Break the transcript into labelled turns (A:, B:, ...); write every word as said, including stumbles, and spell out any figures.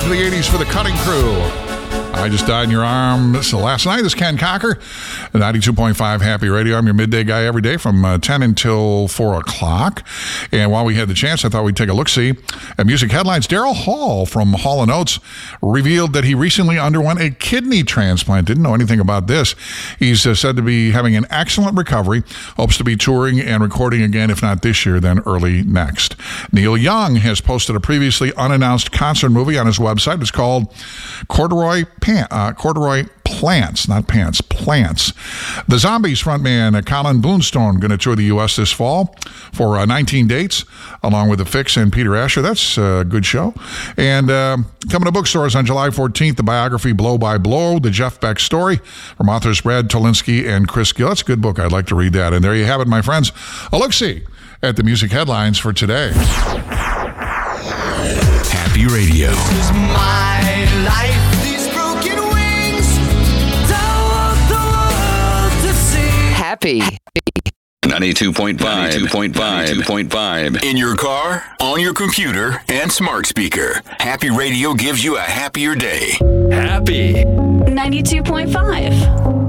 A: to the eighties for the Cutting Crew. I Just Died in Your Arms last night. This is Ken Cocker, ninety-two point five Happy Radio. I'm your midday guy every day from uh, ten until four o'clock. And while we had the chance, I thought we'd take a look-see at music headlines. Daryl Hall from Hall and Oates revealed that he recently underwent a kidney transplant. Didn't know anything about this. He's uh, said to be having an excellent recovery. Hopes to be touring and recording again, if not this year, then early next. Neil Young has posted a previously unannounced concert movie on his website. It's called Corduroy Pan- uh, Corduroy Plants, not Pants, Plants. The Zombies frontman uh, Colin Boonstone going to tour the U S this fall for uh, nineteen dates, along with The Fix and Peter Asher. That's a good show. And uh, coming to bookstores on July fourteenth, the biography Blow by Blow, the Jeff Beck story from authors Brad Tolinsky and Chris Gill. That's a good book. I'd like to read that. And there you have it, my friends. A look-see at the music headlines for today.
B: Happy Radio.
C: This is my life. These broken wings. Don't want the world to see.
D: Happy.
B: ninety-two point five, ninety-two point five, ninety-two point five. In your car, on your computer, and smart speaker. Happy Radio gives you a happier day. Happy.
E: ninety-two point five.